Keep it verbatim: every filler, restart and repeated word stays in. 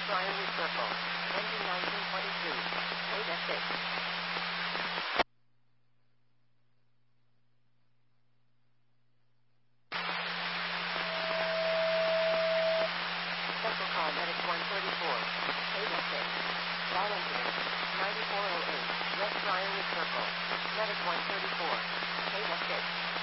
Briarwood Circle. Engine nineteen twenty-two. Beta six. Central call Medic one thirty-four. Beta six. Volunteer. ninety-four oh eight. West Briarwood Circle. Medic one thirty-four. Beta six.